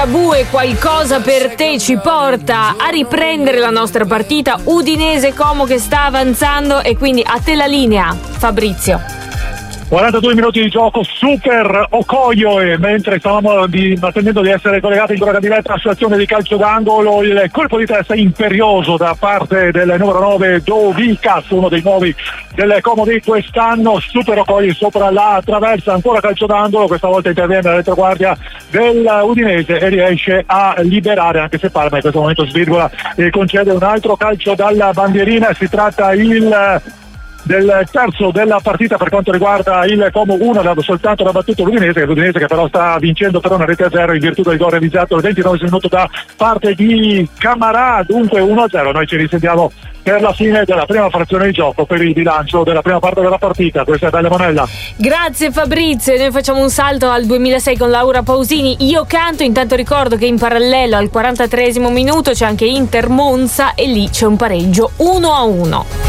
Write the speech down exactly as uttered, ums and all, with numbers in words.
Bue, qualcosa per te ci porta a riprendere la nostra partita. Udinese Como che sta avanzando e quindi a te la linea, Fabrizio. quarantadue minuti di gioco, super Okoyo, e mentre stavamo di, attendendo di essere collegati in corretta diretta alla situazione di calcio d'angolo, il colpo di testa imperioso da parte del numero nove Dovicas, uno dei nuovi del Como di quest'anno. Super Okoyo sopra la traversa, ancora calcio d'angolo, questa volta interviene la retroguardia dell'Udinese e riesce a liberare, anche se Parma in questo momento svirgola e concede un altro calcio dalla bandierina. Si tratta il del terzo della partita per quanto riguarda il Como. Uno aveva soltanto la battuta l'Udinese, l'Udinese che però sta vincendo per una rete a zero in virtù del gol realizzato al ventinove minuto da parte di Camarà. Dunque uno a zero. Noi ci risentiamo per la fine della prima frazione di gioco per il bilancio della prima parte della partita. Questa è Bella Monella. Grazie Fabrizio, noi facciamo un salto al duemilasei con Laura Pausini. Io canto, intanto ricordo che in parallelo al quarantatreesimo minuto c'è anche Inter Monza e lì c'è un pareggio uno a uno.